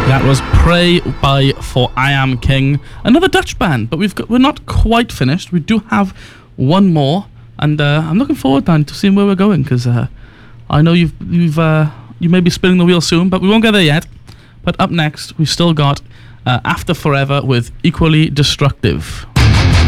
That was Pray by For I Am King, another Dutch band, but we're not quite finished. We do have one more, and I'm looking forward, Dan, to seeing where we're going, because I know you may be spinning the wheel soon, but we won't get there yet. But up next, we've still got After Forever with Equally Destructive.